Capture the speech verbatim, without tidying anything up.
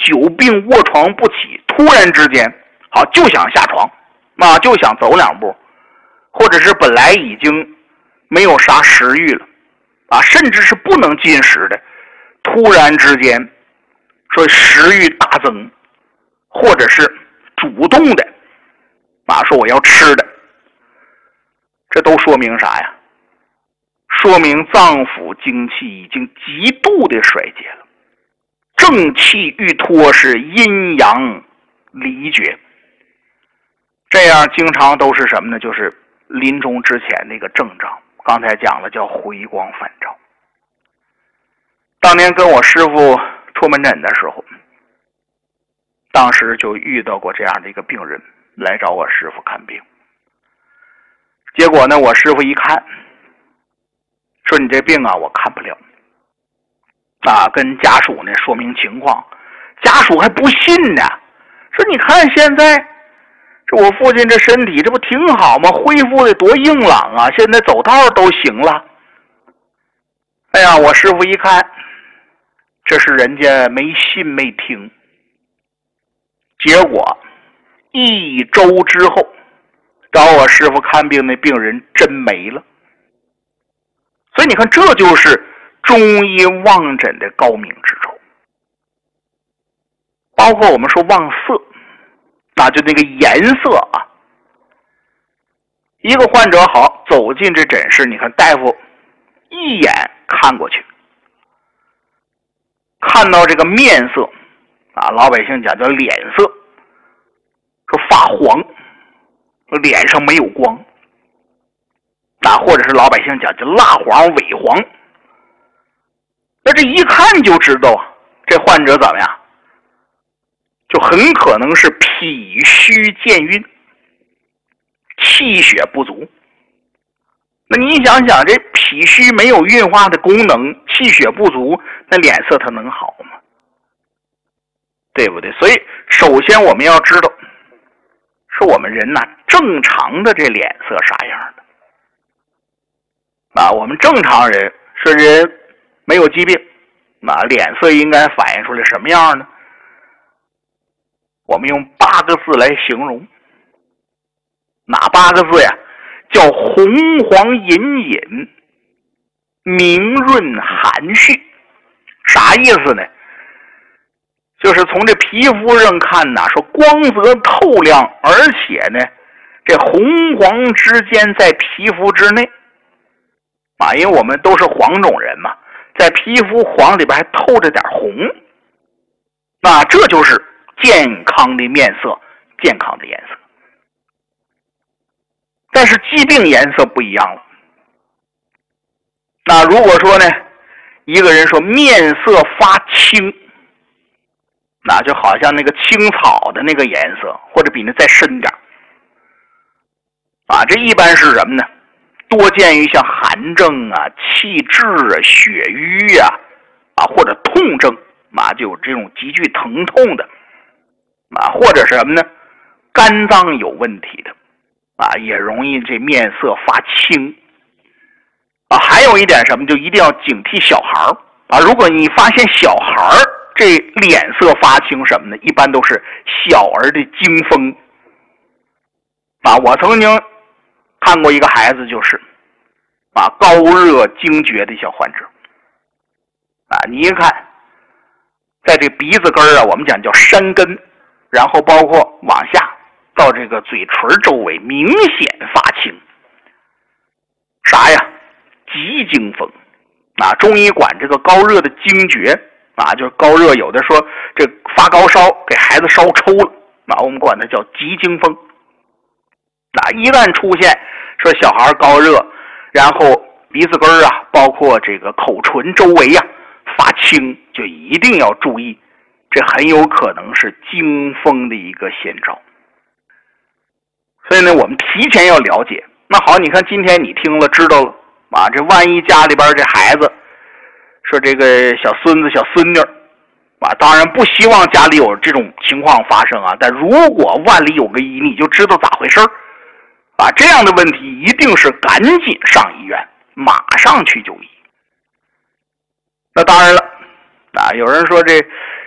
久病卧床不起，突然之间好就想下床啊，就想走两步，或者是本来已经没有啥食欲了啊，甚至是不能进食的，突然之间说食欲大增，或者是主动的啊说我要吃的，这都说明啥呀？说明脏腑精气已经极度的衰竭了，正气欲脱，是阴阳离绝。这样经常都是什么呢？就是临终之前那个症状，刚才讲了叫回光返照。当年跟我师傅出门诊的时候，当时就遇到过这样的一个病人来找我师傅看病。结果呢，我师傅一看说你这病啊我看不了啊，跟家属呢说明情况，家属还不信呢，说你看现在这我父亲这身体这不挺好吗？恢复的多硬朗啊，现在走道都行了。哎呀，我师傅一看这是人家没信没听，结果一周之后找我师傅看病那病人真没了。所以你看，这就是中医望诊的高明之处。包括我们说望色，那就那个颜色啊。一个患者好走进这诊室，你看大夫一眼看过去，看到这个面色啊，老百姓讲叫脸色，说发黄，脸上没有光啊，或者是老百姓讲叫蜡黄萎黄。那这一看就知道啊，这患者怎么样？就很可能是脾虚健运，气血不足。那你想想，这脾虚没有运化的功能，气血不足，那脸色它能好吗？对不对？所以首先我们要知道，是我们人呐、啊、正常的这脸色啥样的啊？我们正常人是人没有疾病啊，脸色应该反映出来什么样呢？我们用八个字来形容，哪八个字呀？叫红黄隐隐，明润含蓄。啥意思呢？就是从这皮肤上看呐，说光泽透亮，而且呢，这红黄之间在皮肤之内啊，因为我们都是黄种人嘛，在皮肤黄里边还透着点红，那这就是健康的面色，健康的颜色。但是疾病颜色不一样了。那如果说呢，一个人说面色发青，那就好像那个青草的那个颜色，或者比那再深点啊，这一般是什么呢？多见于像寒症啊、气滞啊、血瘀啊，啊或者痛症啊，就有这种急剧疼痛的啊，或者是什么呢？肝脏有问题的啊，也容易这面色发青啊。还有一点什么，就一定要警惕小孩啊。如果你发现小孩这脸色发青什么呢？一般都是小儿的惊风啊。我曾经看过一个孩子，就是啊高热惊厥的小患者啊。你一看，在这鼻子根啊，我们讲叫山根，然后包括往下到这个嘴唇周围明显发青，啥呀？急惊风啊！中医管这个高热的惊厥啊，就是高热，有的说这发高烧给孩子烧抽了啊，我们管它叫急惊风。啊，一旦出现说小孩高热，然后鼻子根啊，包括这个口唇周围啊发青，就一定要注意，这很有可能是惊风的一个先兆。所以呢，我们提前要了解。那好，你看今天你听了知道了啊，这万一家里边这孩子说这个小孙子小孙女啊，当然不希望家里有这种情况发生啊，但如果万里有个一，你就知道咋回事啊。这样的问题一定是赶紧上医院，马上去就医。那当然了啊，有人说这